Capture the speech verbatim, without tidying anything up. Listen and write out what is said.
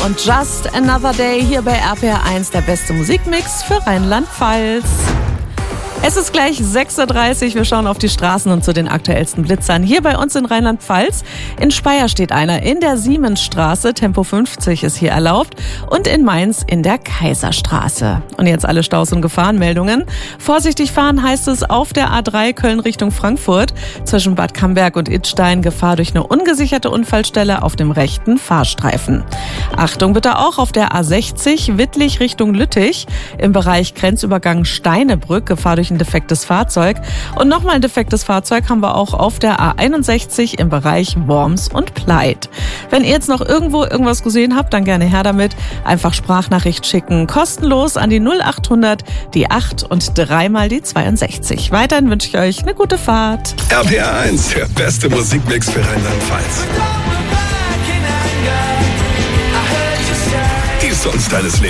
und Just Another Day hier bei R P R eins, der beste Musikmix für Rheinland-Pfalz. Es ist gleich sechs Uhr dreißig, wir schauen auf die Straßen und zu den aktuellsten Blitzern hier bei uns in Rheinland-Pfalz. In Speyer steht einer, in der Siemensstraße, Tempo fünfzig ist hier erlaubt, und in Mainz in der Kaiserstraße. Und jetzt alle Staus- und Gefahrenmeldungen. Vorsichtig fahren heißt es auf der A drei Köln Richtung Frankfurt, zwischen Bad Camberg und Idstein, Gefahr durch eine ungesicherte Unfallstelle auf dem rechten Fahrstreifen. Achtung bitte auch auf der A sechzig Wittlich Richtung Lüttich, im Bereich Grenzübergang Steinebrück, Gefahr durch ein defektes Fahrzeug. Und nochmal ein defektes Fahrzeug haben wir auch auf der A einundsechzig im Bereich Worms und Pleit. Wenn ihr jetzt noch irgendwo irgendwas gesehen habt, dann gerne her damit. Einfach Sprachnachricht schicken, kostenlos an die null achthundert, die acht und dreimal die zweiundsechzig. Weiterhin wünsche ich euch eine gute Fahrt. R P R eins, der beste Musikmix für Rheinland-Pfalz. Die Songs deines Lebens.